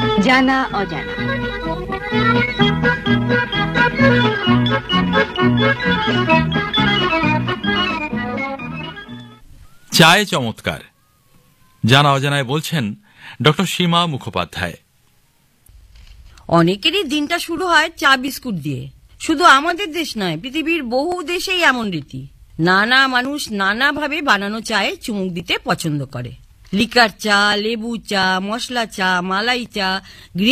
জানা অজানা। চায় চমৎকার, জানা অজানায় বলছেন ডক্টর সীমা মুখোপাধ্যায়। অনেকেরই দিনটা শুরু হয় চা বিস্কুট দিয়ে। শুধু আমাদের দেশ নয়, পৃথিবীর বহু দেশেই এমন রীতি। নানা মানুষ নানাভাবে বানানো চায়ে চুমুক দিতে পছন্দ করে। লিকার চা, লেবু চা, মশলা চা, মালাই চা,